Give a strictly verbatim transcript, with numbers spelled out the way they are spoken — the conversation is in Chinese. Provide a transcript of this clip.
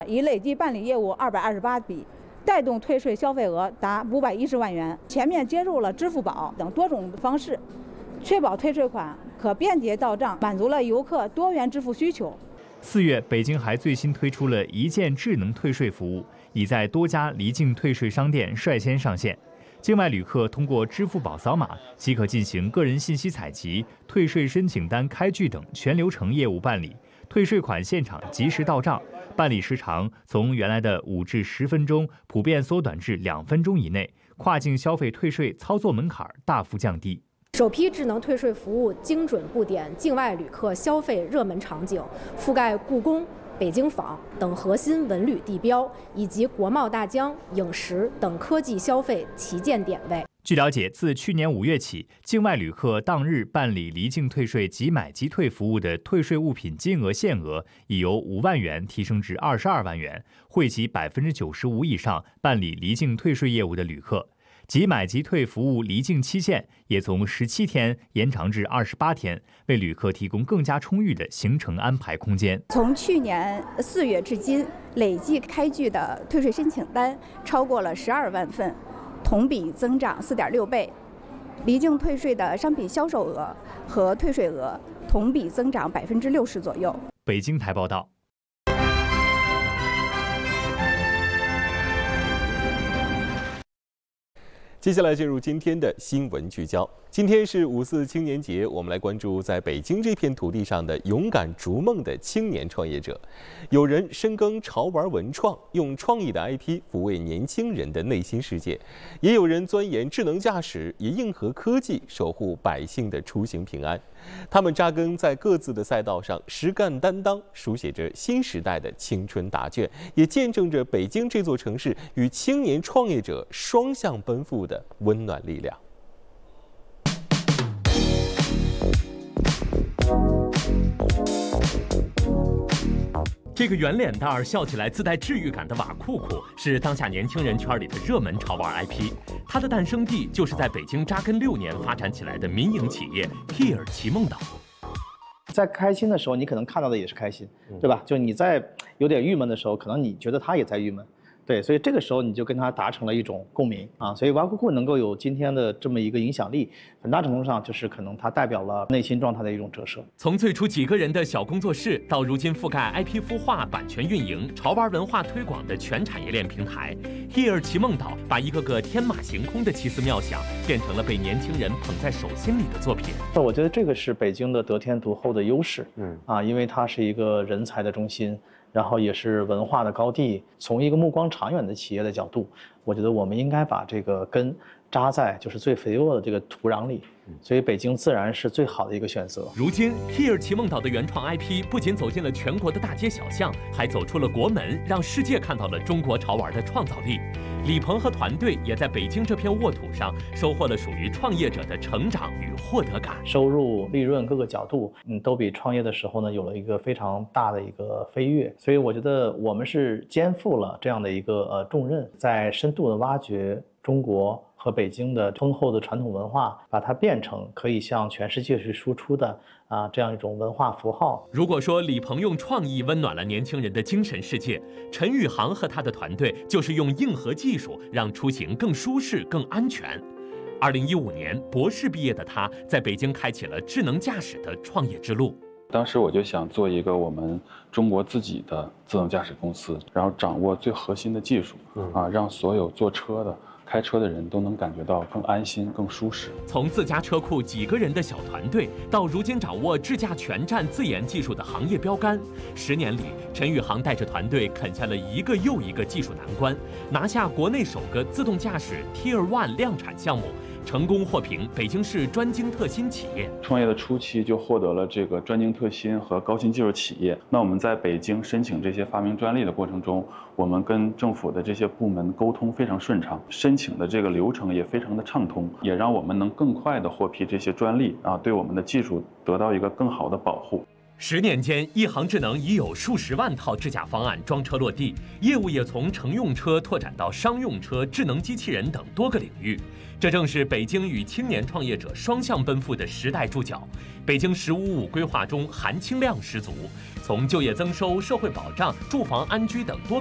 已累计办理业务二百二十八笔，带动退税消费额达五百一十万元。全面接入了支付宝等多种方式，确保退税款可便捷到账，满足了游客多元支付需求。 四月，北京还最新推出了一键智能退税服务，已在多家离境退税商店率先上线。境外旅客通过支付宝扫码即可进行个人信息采集、退税申请单开具等全流程业务办理，退税款现场及时到账，办理时长从原来的五至十分钟普遍缩短至两分钟以内，跨境消费退税操作门槛大幅降低。 首批智能退税服务精准布点境外旅客消费热门场景，覆盖故宫、北京坊等核心文旅地标，以及国贸大疆、影视等科技消费旗舰点位。 据了解，自去年五月起，境外旅客当日办理离境退税即买即退服务的退税物品金额限额已由五万元提升至二十二万元，惠及百分之九十五以上办理离境退税业务的旅客。即买即退服务离境期限也从十七天延长至二十八天，为旅客提供更加充裕的行程安排空间。 从去年四月至今，累计开具的退税申请单超过了十二万份，同比增长四点六倍。离境退税的商品销售额和退税额同比增长百分之六十左右。 北京台报道。 接下来进入今天的新闻聚焦。今天是五四青年节，我们来关注在北京这片土地上的勇敢逐梦的青年创业者。有人深耕潮玩文创，用创意的 I P 抚慰年轻人的内心世界；也有人钻研智能驾驶，也硬核科技，守护百姓的出行平安。他们扎根在各自的赛道上，实干担当，书写着新时代的青春答卷，也见证着北京这座城市与青年创业者双向奔赴的温暖力量。 这个圆脸蛋儿、笑起来自带治愈感的瓦酷酷，是当下年轻人圈里的热门潮玩 I P。它的诞生地就是在北京扎根六年发展起来的民营企业 Here 奇梦岛。 在开心的时候，你可能看到的也是开心，对吧？就你在有点郁闷的时候，可能你觉得他也在郁闷。对，所以这个时候你就跟他达成了一种共鸣啊，所以哇酷酷能够有今天的这么一个影响力，很大程度上就是可能它代表了内心状态的一种折射。 从最初几个人的小工作室，到如今覆盖 I P 孵化、版权运营、潮玩文化推广的全产业链平台 ，Here 奇梦岛把一个个天马行空的奇思妙想，变成了被年轻人捧在手心里的作品。 我觉得这个是北京的得天独厚的优势，嗯啊，因为它是一个人才的中心。然后也是文化的高地，从一个目光长远的企业的角度，我觉得我们应该把这个根扎在就是最肥沃的这个土壤里，所以北京自然是最好的一个选择。 如今 Here 奇梦岛的原创 I P 不仅走进了全国的大街小巷，还走出了国门，让世界看到了中国潮玩的创造力。李鹏和团队也在北京这片沃土上收获了属于创业者的成长与获得感。 收入、利润各个角度，嗯，都比创业的时候呢有了一个非常大的一个飞跃。所以我觉得我们是肩负了这样的一个呃重任，在深度的挖掘中国和北京的丰厚的传统文化，把它变成可以向全世界去输出的啊这样一种文化符号。 如果说李鹏用创意温暖了年轻人的精神世界，陈宇航和他的团队就是用硬核技术让出行更舒适、更安全。二零一五年，博士毕业的他在北京开启了智能驾驶的创业之路。 当时我就想做一个我们中国自己的自动驾驶公司，然后掌握最核心的技术，啊，让所有坐车的、开车的人都能感觉到更安心、更舒适。 从自家车库几个人的小团队，到如今掌握智驾全站自研技术的行业标杆，十年里，陈宇航带着团队啃下了一个又一个技术难关，拿下国内首个自动驾驶 Tier One 量产项目。成功获评北京市专精特新企业。 创业的初期就获得了这个专精特新和高新技术企业。那我们在北京申请这些发明专利的过程中，我们跟政府的这些部门沟通非常顺畅，申请的这个流程也非常的畅通，也让我们能更快的获批这些专利啊，对我们的技术得到一个更好的保护。 十年间，一航智能已有数十万套智驾方案装车落地，业务也从乘用车拓展到商用车、智能机器人等多个领域。这正是北京与青年创业者双向奔赴的时代注脚。北京“十五五”规划中含金量十足，从就业增收、社会保障、住房安居等多